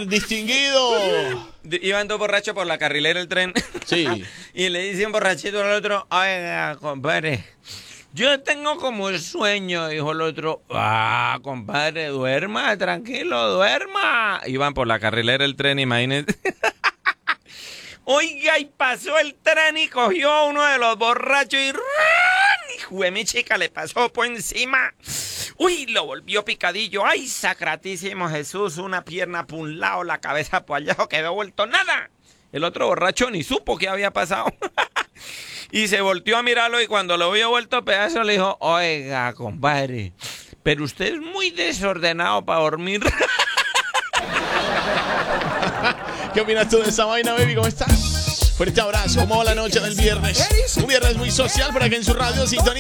distinguido. Iban dos borrachos por la carrilera del tren. Sí. Y le dice un borrachito al otro, oiga, compadre, yo tengo como sueño, dijo el otro. Ah, compadre, duerma, tranquilo, duerma. Iban por la carrilera del tren, imagínate. Oiga, y pasó el tren y cogió a uno de los borrachos y hijo de mi chica, le pasó por encima. Uy, lo volvió picadillo. Ay, sacratísimo Jesús, una pierna por un lado, la cabeza por allá, quedó vuelto nada. El otro borracho ni supo qué había pasado. Y se volteó a mirarlo y cuando lo vio vuelto a pedazo le dijo, oiga, compadre, pero usted es muy desordenado para dormir. ¿Qué opinas tú de esa vaina, baby? ¿Cómo estás? Fuerte abrazo. ¿Cómo va la noche del viernes? Un viernes muy social por aquí en su radio Sintonía.